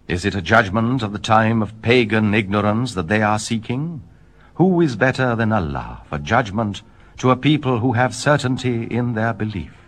Is it a judgment of the time of pagan ignorance that they are seeking? Who is better than Allah for judgment to a people who have certainty in their belief?